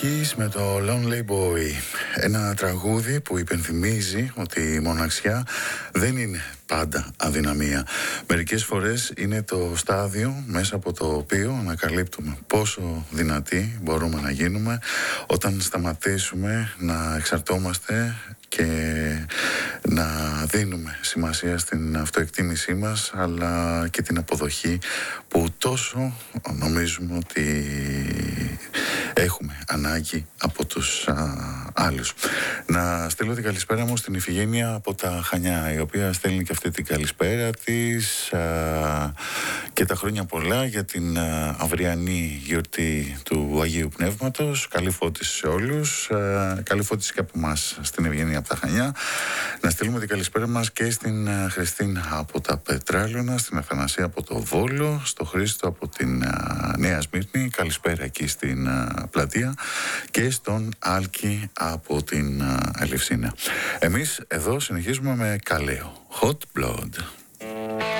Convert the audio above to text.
Kiss με το Lonely Boy. Ένα τραγούδι που υπενθυμίζει ότι η μοναξιά δεν είναι πάντα αδυναμία. Μερικές φορές είναι το στάδιο μέσα από το οποίο ανακαλύπτουμε πόσο δυνατοί μπορούμε να γίνουμε όταν σταματήσουμε να εξαρτώμαστε και να δίνουμε σημασία στην αυτοεκτίμησή μας, αλλά και την αποδοχή που τόσο νομίζουμε ότι έχουμε ανάγκη από τους άλλους. Να στείλω την καλησπέρα μου στην Ιφηγένεια από τα Χανιά, η οποία στέλνει και αυτή την καλησπέρα της και τα χρόνια πολλά για την αυριανή γιορτή του Αγίου Πνεύματος. Καλή φώτιση σε όλους, καλή φώτιση και από εμάς στην Ευγενία από τα Χανιά. Να στείλουμε την καλησπέρα μας και στην Χριστίνα από τα Πετράλαιονα, στην Αθανασία από το Βόλο, στο Χρήστο από την Νέα Σμύρνη, καλησπέρα εκεί στην Πλατεία, και στον Άλκη από την Ελευσίνα. Εμείς εδώ συνεχίζουμε με Καλέο, Hot Blood.